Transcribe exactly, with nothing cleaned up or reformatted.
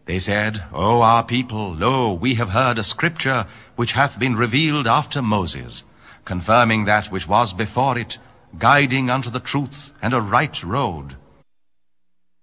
They said, O our people, lo, we have heard a scripture which hath been revealed after Moses, confirming that which was before it, guiding unto the truth and a right road.